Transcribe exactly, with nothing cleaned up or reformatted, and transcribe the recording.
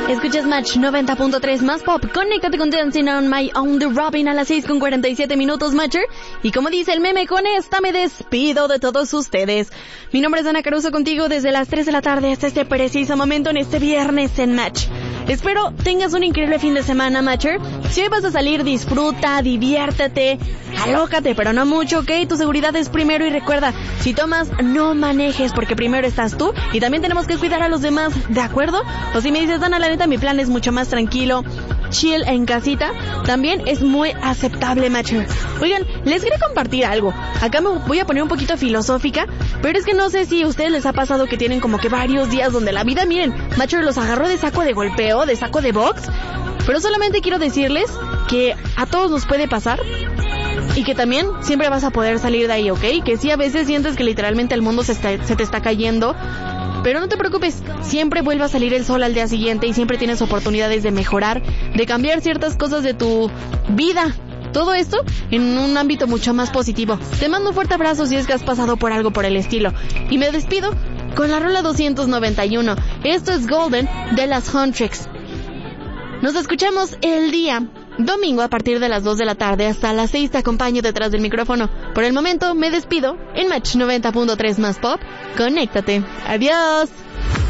Escuchas Match noventa punto tres más pop. Conéctate con Dancing on My Own The Robin a las seis con cuarenta y siete minutos, Matcher. Y como dice el meme, con esta me despido de todos ustedes. Mi nombre es Ana Caruso, contigo desde las tres de la tarde hasta este preciso momento en este viernes en Match. Espero tengas un increíble fin de semana, Matcher. Si hoy vas a salir, disfruta, diviértete, alócate, pero no mucho, ¿ok? Tu seguridad es primero y recuerda, si tomas, no manejes porque primero estás tú y también tenemos que cuidar a los demás, ¿de acuerdo? O si me dices, Dana, la neta, mi plan es mucho más tranquilo, chill en casita, también es muy aceptable, Matcher. Oigan, les quiero compartir algo. Acá me voy a poner un poquito filosófica, pero es que no sé si a ustedes les ha pasado que tienen como que varios días donde la vida, miren, Matcher los agarró de saco de golpeo, de saco de box, pero solamente quiero decirles que a todos nos puede pasar y que también siempre vas a poder salir de ahí, ¿ok? Que sí, a veces sientes que literalmente el mundo se, está, se te está cayendo, pero no te preocupes, siempre vuelve a salir el sol al día siguiente y siempre tienes oportunidades de mejorar, de cambiar ciertas cosas de tu vida. Todo esto en un ámbito mucho más positivo. Te mando un fuerte abrazo si es que has pasado por algo por el estilo. Y me despido con la rola doscientos noventa y uno. Esto es Golden de las Huntrix. Nos escuchamos el día domingo a partir de las dos de la tarde hasta las seis. Te acompaño detrás del micrófono. Por el momento me despido en Match noventa punto tres más pop. Conéctate. Adiós.